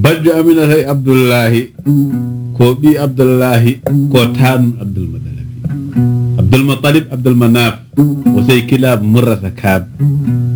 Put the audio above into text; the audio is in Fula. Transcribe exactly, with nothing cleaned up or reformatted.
bajjo aminata e abdoullahi ko ɓi abdoullahi ko tan abdoul madalabi abdoul mutalib abdoul manaf o sey kilab murrata kab